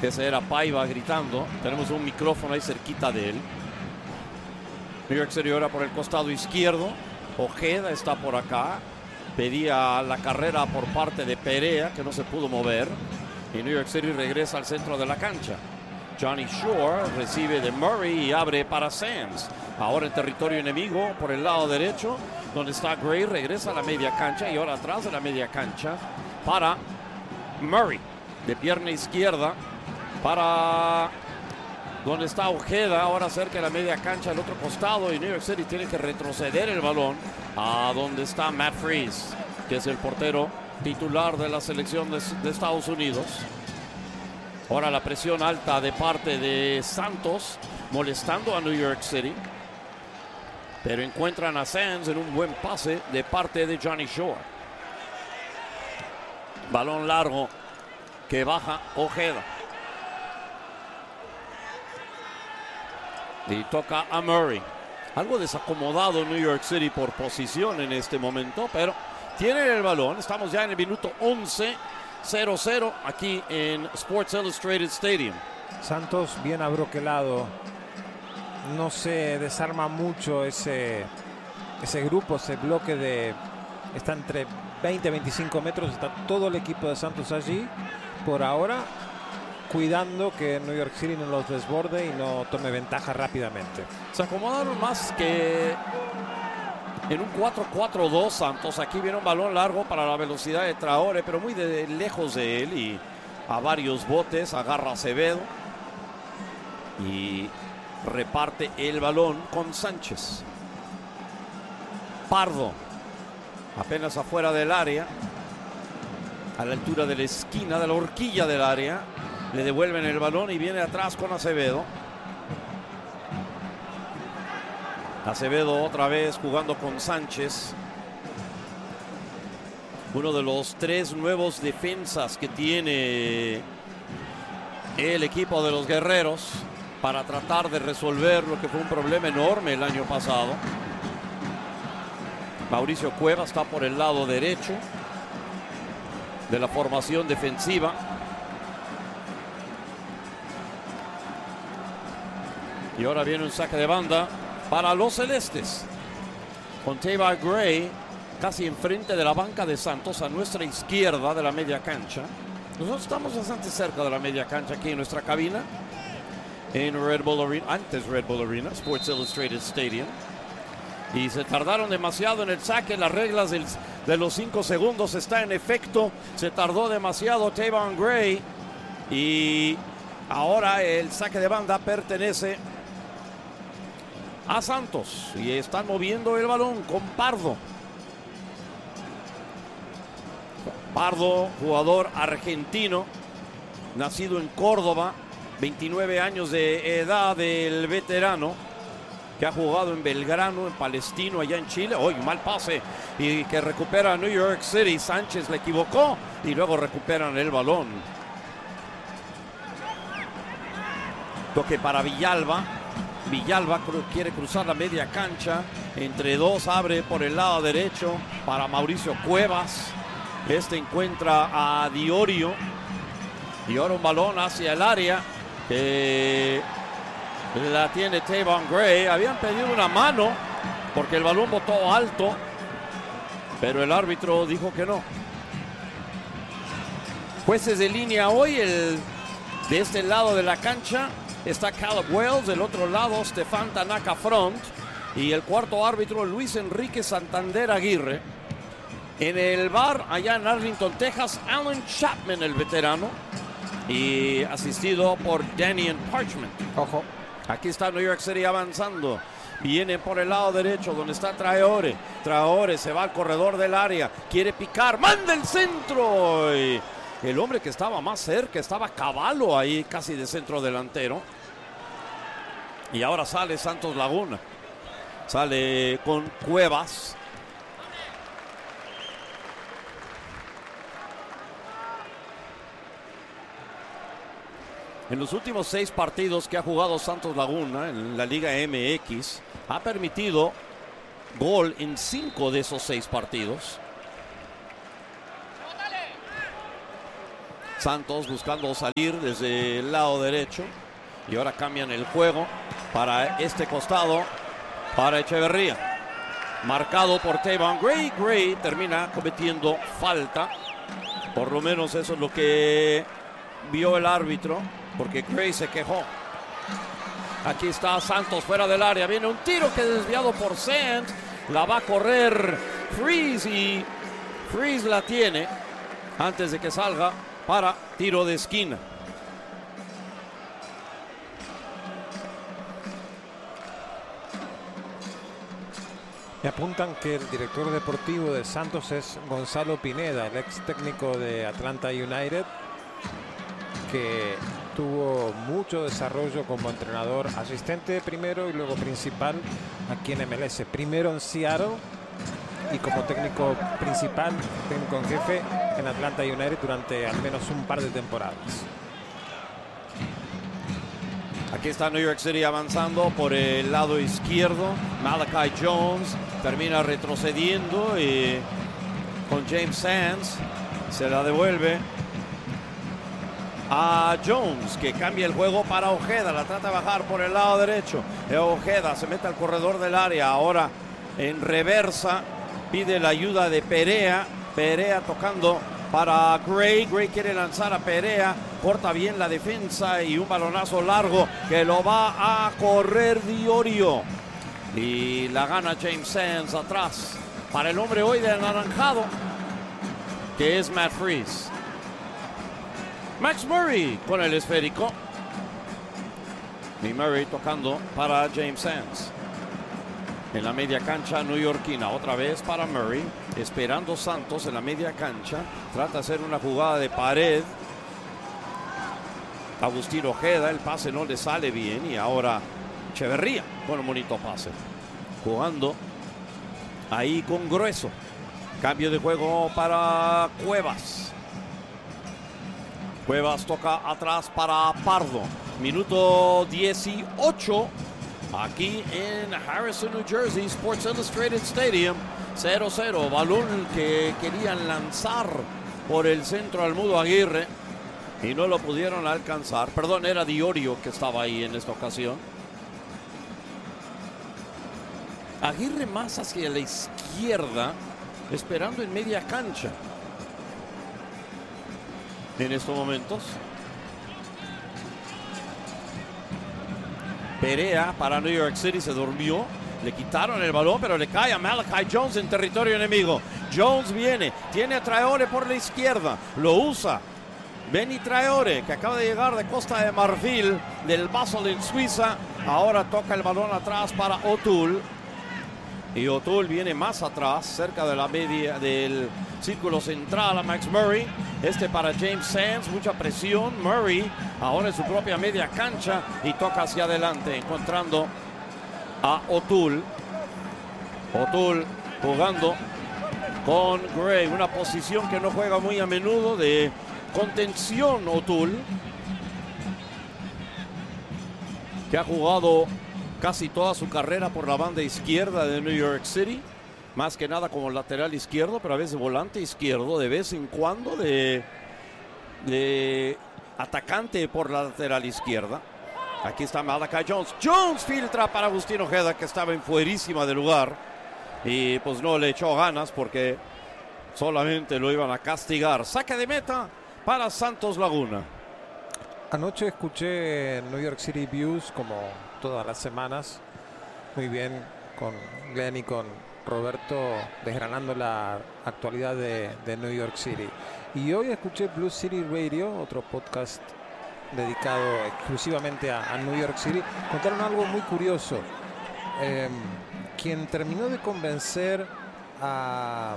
Ese era Paiva gritando. Tenemos un micrófono ahí cerquita de él. New York City ahora por el costado izquierdo. Ojeda está por acá. Pedía la carrera por parte de Perea, que no se pudo mover. Y New York City regresa al centro de la cancha. Johnny Shore recibe de Murray y abre para Sands. Ahora en territorio enemigo por el lado derecho, donde está Gray, regresa a la media cancha y ahora atrás de la media cancha para Murray. De pierna izquierda para donde está Ojeda, ahora cerca de la media cancha del otro costado, y New York City tiene que retroceder el balón a donde está Matt Freese, que es el portero titular de la selección de Estados Unidos. Ahora la presión alta de parte de Santos, molestando a New York City. Pero encuentran a Sands en un buen pase de parte de Johnny Shore. Balón largo que baja Ojeda. Y toca a Murray. Algo desacomodado New York City por posición en este momento, pero tienen el balón. Estamos ya en el minuto 11. 0-0 aquí en Sports Illustrated Stadium. Santos bien abroquelado. No se desarma mucho ese grupo, ese bloque de... Está entre 20 y 25 metros. Está todo el equipo de Santos allí. Por ahora, cuidando que New York City no los desborde y no tome ventaja rápidamente. Se acomodaron más que en un 4-4-2 Santos. Aquí viene un balón largo para la velocidad de Traore, pero muy lejos de él, y a varios botes agarra Acevedo y reparte el balón con Sánchez. Pardo apenas afuera del área, a la altura de la esquina, de la horquilla del área. Le devuelven el balón y viene atrás con Acevedo. Acevedo otra vez jugando con Sánchez. Uno de los 3 nuevos defensas que tiene el equipo de los guerreros para tratar de resolver lo que fue un problema enorme el año pasado. Mauricio Cueva está por el lado derecho de la formación defensiva. Y ahora viene un saque de banda para los celestes, con Tavon Gray casi enfrente de la banca de Santos, a nuestra izquierda de la media cancha. Nosotros estamos bastante cerca de la media cancha aquí en nuestra cabina, en Red Bull Arena, antes Red Bull Arena, Sports Illustrated Stadium. Y se tardaron demasiado en el saque. Las reglas de los 5 segundos está en efecto. Se tardó demasiado Tavon Gray. Y ahora el saque de banda pertenece a Santos. Y están moviendo el balón con Pardo. Pardo, jugador argentino, nacido en Córdoba, 29 años de edad, del veterano, que ha jugado en Belgrano, en Palestino, allá en Chile. ¡Uy, mal pase! Y que recupera New York City. Sánchez le equivocó y luego recuperan el balón. Toque para Villalba. Villalba quiere cruzar la media cancha. Entre dos abre por el lado derecho para Mauricio Cuevas. Este encuentra a Diorio. Y ahora un balón hacia el área que la tiene Tavon Gray. Habían pedido una mano porque el balón botó alto, pero el árbitro dijo que no. Jueces de línea hoy, de este lado de la cancha está Caleb Wells, del otro lado Stefan Tanaka Front, y el cuarto árbitro Luis Enrique Santander Aguirre. En el bar, allá en Arlington, Texas, Alan Chapman, el veterano, y asistido por Daniel Parchment. Ojo. Aquí está New York City avanzando. Viene por el lado derecho donde está Traore. Traore se va al corredor del área. Quiere picar. ¡Manda el centro! Y el hombre que estaba más cerca estaba Cavallo ahí, casi de centro delantero. Y ahora sale Santos Laguna. Sale con Cuevas. En los últimos 6 partidos que ha jugado Santos Laguna en la Liga MX, ha permitido gol en 5 de esos 6 partidos. Santos buscando salir desde el lado derecho. Y ahora cambian el juego para este costado, para Echeverría. Marcado por Tavon Gray. Gray termina cometiendo falta. Por lo menos eso es lo que vio el árbitro, porque Gray se quejó. Aquí está Santos fuera del área. Viene un tiro que es desviado por Sands. La va a correr Freeze y Freeze la tiene antes de que salga para tiro de esquina. Me apuntan que el director deportivo de Santos es Gonzalo Pineda, el ex técnico de Atlanta United, que tuvo mucho desarrollo como entrenador asistente primero y luego principal aquí en MLS. Primero en Seattle y como técnico principal, técnico en jefe en Atlanta United durante al menos un par de temporadas. Aquí está New York City avanzando por el lado izquierdo. Malachi Jones termina retrocediendo y con James Sands se la devuelve a Jones, que cambia el juego para Ojeda. La trata de bajar por el lado derecho. Ojeda se mete al corredor del área. Ahora en reversa pide la ayuda de Perea. Perea tocando para Gray. Gray quiere lanzar a Perea. Corta bien la defensa y un balonazo largo que lo va a correr Diorio. Y la gana James Sands atrás para el hombre hoy de anaranjado, que es Matt Freese. Max Murray con el esférico. Y Murray tocando para James Sands. En la media cancha neoyorquina, otra vez para Murray. Esperando Santos en la media cancha. Trata de hacer una jugada de pared. Agustín Ojeda, el pase no le sale bien. Y ahora Echeverría con un bonito pase. Jugando ahí con Grueso. Cambio de juego para Cuevas. Cuevas toca atrás para Pardo. Minuto 18. Aquí en Harrison, New Jersey, Sports Illustrated Stadium. 0-0. Balón que querían lanzar por el centro al Mudo Aguirre y no lo pudieron alcanzar. Perdón, era Diorio que estaba ahí en esta ocasión. Aguirre más hacia la izquierda, esperando en media cancha. En estos momentos. Perea para New York City se durmió. Le quitaron el balón, pero le cae a Malachi Jones en territorio enemigo. Jones viene, tiene a Traore por la izquierda, lo usa. Benny Traore, que acaba de llegar de Costa de Marfil, del Basel en Suiza. Ahora toca el balón atrás para O'Toole. Y O'Toole viene más atrás, cerca de la media del círculo central a Max Murray. Este para James Sands, mucha presión. Murray ahora en su propia media cancha y toca hacia adelante, encontrando a O'Toole. O'Toole jugando con Gray, una posición que no juega muy a menudo de contención. O'Toole, que ha jugado casi toda su carrera por la banda izquierda de New York City, más que nada como lateral izquierdo, pero a veces volante izquierdo, de vez en cuando de atacante por la lateral izquierda. Aquí está Malachi Jones. Jones filtra para Agustín Ojeda, que estaba en fuerísima de lugar y pues no le echó ganas porque solamente lo iban a castigar. Saque de meta para Santos Laguna. Anoche escuché New York City Views como todas las semanas, muy bien con Glenn y con Roberto desgranando la actualidad de New York City. Y hoy escuché Blue City Radio, otro podcast dedicado exclusivamente a New York City. Contaron algo muy curioso. Quien terminó de convencer a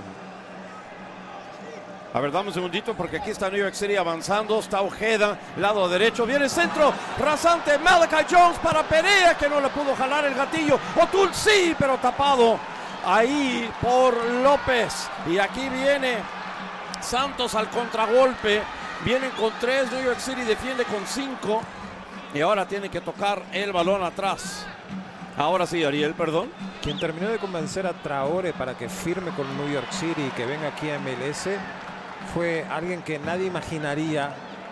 ver, dame un segundito porque aquí está New York City avanzando. Está Ojeda, lado derecho. Viene el centro rasante. Malachi Jones para Perea, que no le pudo jalar el gatillo. O'Toole sí, pero tapado ahí por López. Y aquí viene Santos al contragolpe. Vienen con 3. New York City defiende con 5. Y ahora tiene que tocar el balón atrás. Ahora sí, Ariel, perdón. Quien terminó de convencer a Traore para que firme con New York City y que venga aquí a MLS fue alguien que nadie imaginaría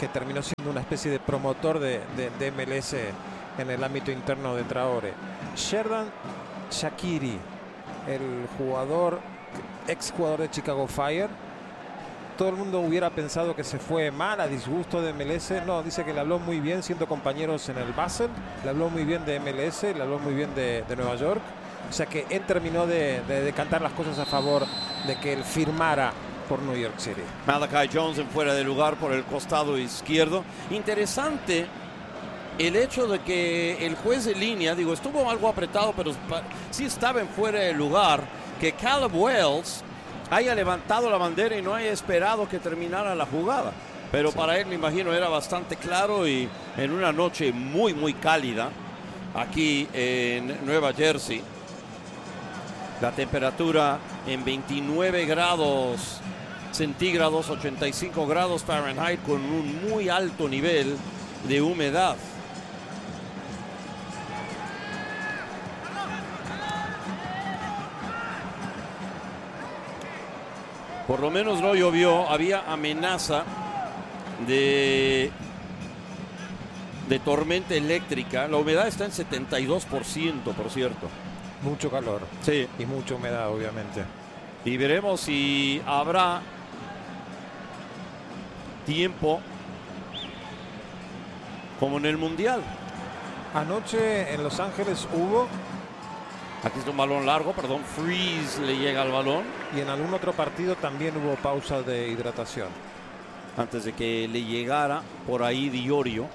que terminó siendo una especie de promotor de MLS en el ámbito interno de Traore. Xherdan Shaqiri, el jugador, ex jugador de Chicago Fire. Todo el mundo hubiera pensado que se fue mal, a disgusto de MLS. No, dice que le habló muy bien siendo compañeros en el Basel, le habló muy bien de MLS, le habló muy bien de Nueva York. O sea que él terminó de decantar las cosas a favor de que él firmara por New York City. Malachi Jones en fuera de lugar por el costado izquierdo. Interesante el hecho de que el juez de línea, digo, estuvo algo apretado, pero sí estaba en fuera de lugar, que Caleb Wells haya levantado la bandera y no haya esperado que terminara la jugada. Pero sí, para él, me imagino, era bastante claro, y en una noche muy, muy cálida aquí en Nueva Jersey. La temperatura en 29 grados centígrados, 85 grados Fahrenheit, con un muy alto nivel de humedad. Por lo menos no llovió, había amenaza de tormenta eléctrica. La humedad está en 72%, por cierto. Mucho calor. Sí. Y mucha humedad, obviamente. Y veremos si habrá tiempo como en el Mundial. Anoche en Los Ángeles hubo. Aquí está un balón largo, perdón, Freeze le llega al balón. Y en algún otro partido también hubo pausa de hidratación. Antes de que le llegara por ahí Diorio.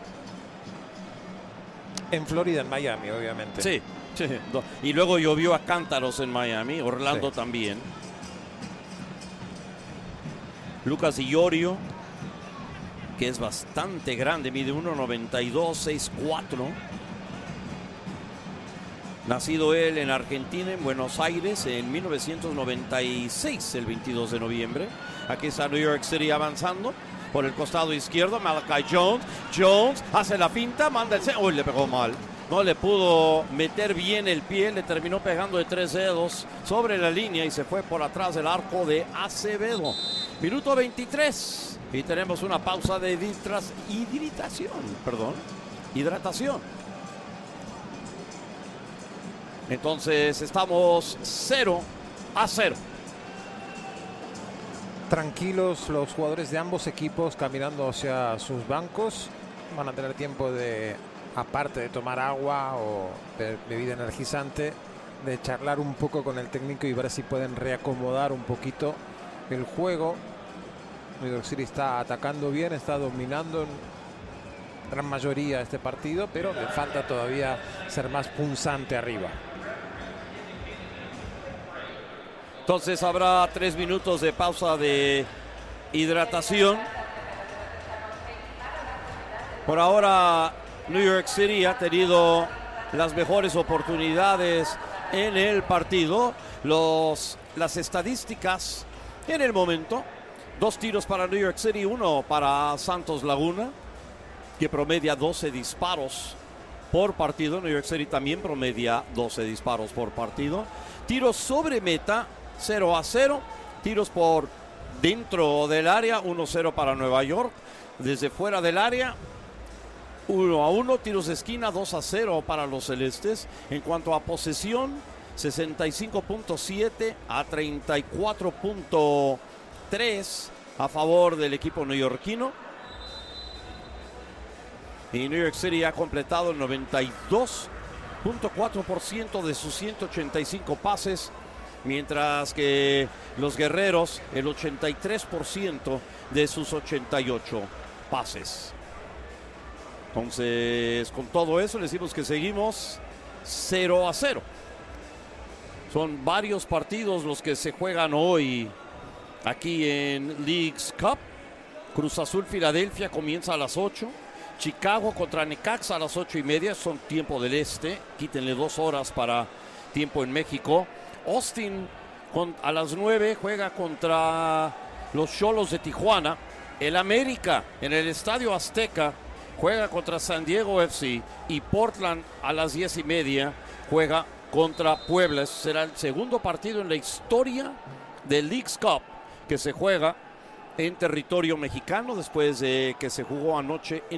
En Florida, en Miami, obviamente. Sí, sí. Y luego llovió a cántaros en Miami, Orlando sí, también. Lucas Diorio, que es bastante grande, mide 1.92, 6'4". Nacido él en Argentina, en Buenos Aires, en 1996, el 22 de noviembre. Aquí está New York City avanzando por el costado izquierdo. Malachi Jones. Jones hace la finta, manda el centro. Uy, le pegó mal. No le pudo meter bien el pie, le terminó pegando de 3 dedos sobre la línea y se fue por atrás del arco de Acevedo. Minuto 23 y tenemos una pausa de hidratación. Entonces estamos 0-0. Tranquilos los jugadores de ambos equipos caminando hacia sus bancos. Van a tener tiempo de, aparte de tomar agua o bebida energizante, de charlar un poco con el técnico y ver si pueden reacomodar un poquito el juego. New York City está atacando bien, está dominando en gran mayoría este partido, pero le falta todavía ser más punzante arriba. Entonces habrá 3 minutos de pausa de hidratación. Por ahora New York City ha tenido las mejores oportunidades en el partido. Las estadísticas en el momento: 2 tiros para New York City, 1 para Santos Laguna, que promedia 12 disparos por partido. New York City también promedia 12 disparos por partido. Tiros sobre meta, 0-0. Tiros por dentro del área, 1-0 para Nueva York. Desde fuera del área, 1-1. Tiros de esquina, 2-0 para los celestes. En cuanto a posesión, 65.7 a 34.3 a favor del equipo neoyorquino. Y New York City ha completado el 92.4% de sus 185 pases, mientras que los guerreros el 83% de sus 88 pases. Entonces, con todo eso, les decimos que seguimos 0-0. Son varios partidos los que se juegan hoy aquí en Leagues Cup. Cruz Azul Filadelfia comienza a las 8. Chicago contra Necaxa a las 8:30. Son tiempo del este. Quítenle 2 horas para tiempo en México. Austin a las 9 juega contra los Xolos de Tijuana. El América en el Estadio Azteca juega contra San Diego FC. Y Portland a las 10:30 juega contra Puebla. Ese será el segundo partido en la historia del Leagues Cup que se juega en territorio mexicano después de que se jugó anoche en